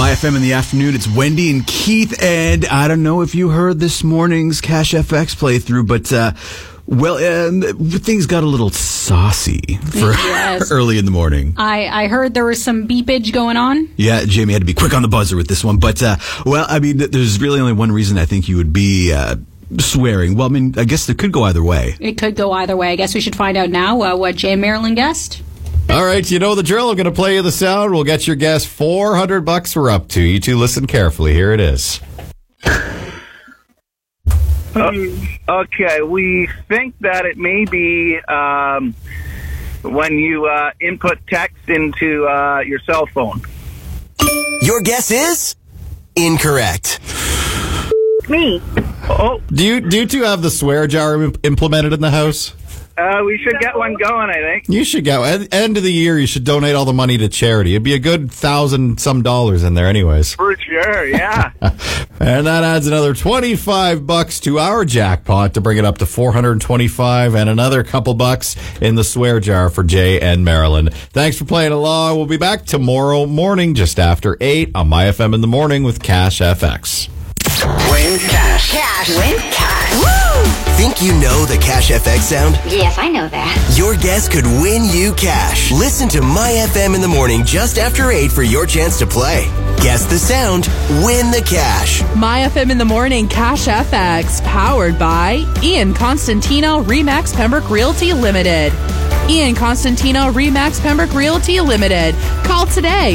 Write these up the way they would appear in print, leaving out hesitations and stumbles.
My FM in the afternoon, it's Wendy and Keith, and I don't know if you heard this morning's Cash FX playthrough, but, things got a little saucy for early in the morning. I heard there was some beepage going on. Yeah, Jamie had to be quick on the buzzer with this one, but, there's really only one reason I think you would be, swearing. Well, I guess it could go either way. It could go either way. I guess we should find out now what Jay and Marilyn guessed. All right, you know the drill. I'm going to play you the sound. We'll get your guess. $400 we're up to. You two listen carefully. Here it is. Okay, we think that it may be when you input text into your cell phone. Your guess is incorrect. Me. Oh. Do you two have the swear jar implemented in the house? We should get one going, I think. You should go. At the end of the year, you should donate all the money to charity. It'd be a good $1,000 in there anyways. For sure, yeah. And that adds another $25 to our jackpot to bring it up to $425 and another couple bucks in the swear jar for Jay and Marilyn. Thanks for playing along. We'll be back tomorrow morning just after 8 on My FM in the Morning with Cash FX. Win cash. Win cash. Woo! Think you know the Cash FX sound? Yes, I know that. Your guess could win you cash. Listen to My FM in the Morning just after 8 for your chance to play. Guess the sound, win the cash. My FM in the Morning Cash FX, powered by Ian Constantino Remax Pembroke Realty Limited. Ian Constantino Remax Pembroke Realty Limited. Call today,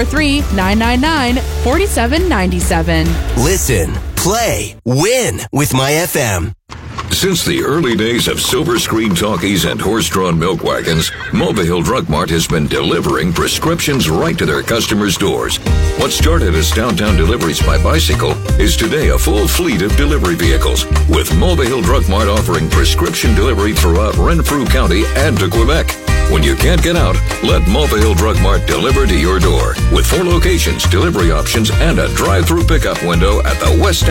343-999-4797. Listen, play, win with My FM. Since the early days of silver screen talkies and horse-drawn milk wagons, Mulvihill Drug Mart has been delivering prescriptions right to their customers' doors. What started as downtown deliveries by bicycle is today a full fleet of delivery vehicles, with Mulvihill Drug Mart offering prescription delivery throughout Renfrew County and to Quebec. When you can't get out, let Mulvihill Drug Mart deliver to your door, with 4 locations, delivery options, and a drive-through pickup window at the West End